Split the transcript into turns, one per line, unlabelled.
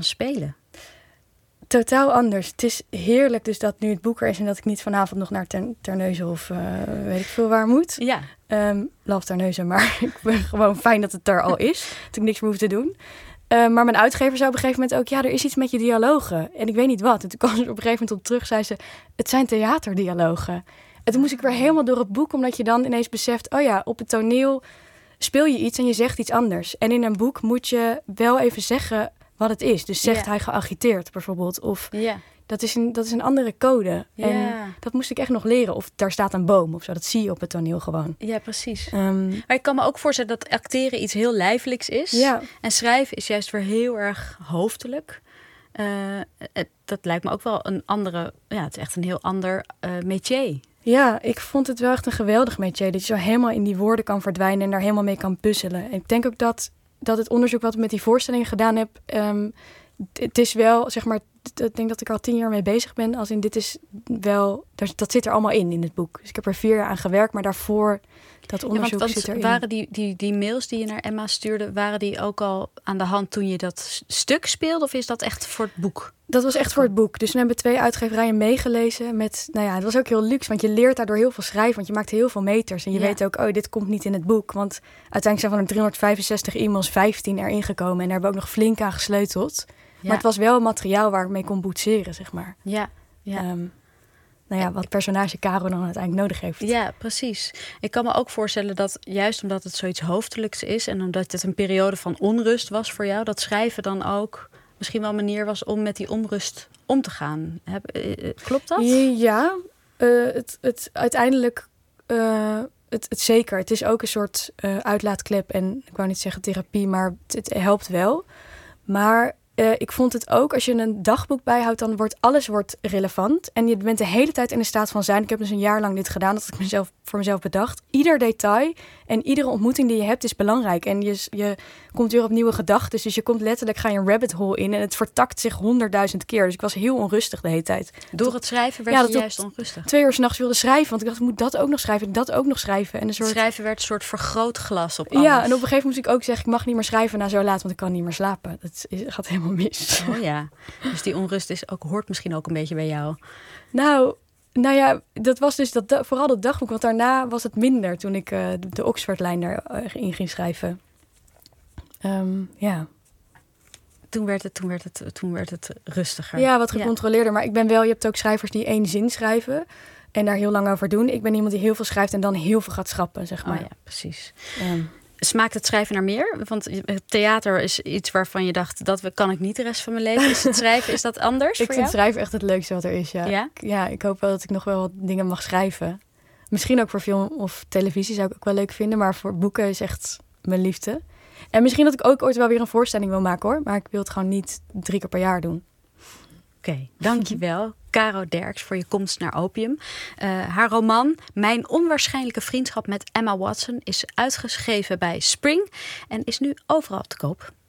van spelen?
Totaal anders. Het is heerlijk dus dat nu het boek er is en dat ik niet vanavond nog naar Terneuzen of weet ik veel waar moet.
Ja.
Love Terneuzen, maar ik ben gewoon fijn dat het er al is. Dat ik niks meer hoef te doen. Maar mijn uitgever zei op een gegeven moment ook, ja, er is iets met je dialogen. En ik weet niet wat. En toen kwam ze op een gegeven moment op terug, zei ze, het zijn theaterdialogen. En toen moest ik weer helemaal door het boek, omdat je dan ineens beseft, oh ja, op het toneel speel je iets en je zegt iets anders. En in een boek moet je wel even zeggen wat het is. Dus zegt hij geagiteerd bijvoorbeeld. Of dat is een andere code.
Ja.
En dat moest ik echt nog leren. Of daar staat een boom of zo. Dat zie je op het toneel gewoon.
Ja, precies. Maar ik kan me ook voorstellen dat acteren iets heel lijfelijks is.
Ja.
En schrijven is juist weer heel erg hoofdelijk. Dat lijkt me ook wel een andere... Ja, het is echt een heel ander métier.
Ja, ik vond het wel echt een geweldig métier. Dat je zo helemaal in die woorden kan verdwijnen en daar helemaal mee kan puzzelen. En ik denk ook dat het onderzoek wat ik met die voorstellingen gedaan heb... het is wel, zeg maar... Ik denk dat ik al 10 jaar mee bezig ben. Als in dit is wel... Dat zit er allemaal in het boek. Dus ik heb er 4 jaar aan gewerkt, maar daarvoor... Dat onderzoek zit erin.
Waren die mails die je naar Emma stuurde... waren die ook al aan de hand toen je dat stuk speelde? Of is dat echt voor het boek?
Dat was echt voor het boek. Dus we hebben 2 uitgeverijen meegelezen. Het was ook heel luxe, want je leert daardoor heel veel schrijven. Want je maakt heel veel meters. En je weet ook, dit komt niet in het boek. Want uiteindelijk zijn van de 365 e-mails 15 erin gekomen. En daar hebben we ook nog flink aan gesleuteld. Ja. Maar het was wel materiaal waar ik mee kon boetseren, zeg maar.
Ja.
Wat personage Caro dan uiteindelijk nodig heeft.
Ja, precies. Ik kan me ook voorstellen dat juist omdat het zoiets hoofdelijks is... en omdat het een periode van onrust was voor jou... dat schrijven dan ook misschien wel een manier was om met die onrust om te gaan. Klopt dat?
Ja, het uiteindelijk... Het zeker. Het is ook een soort uitlaatklep en ik wou niet zeggen therapie, maar het helpt wel. Maar ik vond het ook, als je een dagboek bijhoudt, dan wordt alles relevant. En je bent de hele tijd in een staat van zijn. Ik heb dus een jaar lang dit gedaan, dat ik voor mezelf bedacht. Ieder detail en iedere ontmoeting die je hebt is belangrijk. En je komt weer op nieuwe gedachten. Dus je komt letterlijk, ga je een rabbit hole in en het vertakt zich 100.000 keer. Dus ik was heel onrustig de hele tijd.
Door het schrijven werd je juist onrustig?
2 uur 's nachts wilde schrijven, want ik dacht, ik moet dat ook nog schrijven, dat ook nog schrijven. En
schrijven werd een soort vergrootglas op alles.
Ja, en op een gegeven moment moest ik ook zeggen, ik mag niet meer schrijven na zo laat, want ik kan niet meer slapen. Dat gaat helemaal mis.
Oh ja, dus die onrust hoort misschien ook een beetje bij jou.
Nou ja, dat was dus vooral dat dagboek, want daarna was het minder toen ik de Oxford-lijn erin ging schrijven.
Toen werd het rustiger.
Ja, wat gecontroleerder. Maar je hebt ook schrijvers die 1 zin schrijven en daar heel lang over doen. Ik ben iemand die heel veel schrijft en dan heel veel gaat schrappen, zeg maar.
Oh ja, precies. Smaakt het schrijven naar meer? Want theater is iets waarvan je dacht, dat kan ik niet de rest van mijn leven. Is het schrijven, is dat anders
Ik vind schrijven echt het leukste wat er is, ja.
Ja?
Ja, ik hoop wel dat ik nog wel wat dingen mag schrijven. Misschien ook voor film of televisie zou ik ook wel leuk vinden. Maar voor boeken is echt mijn liefde. En misschien dat ik ook ooit wel weer een voorstelling wil maken, hoor. Maar ik wil het gewoon niet 3 keer per jaar doen.
Oké, dankjewel. Caro Derks voor je komst naar Opium. Haar roman Mijn onwaarschijnlijke vriendschap met Emma Watson is uitgegeven bij Spring en is nu overal te koop.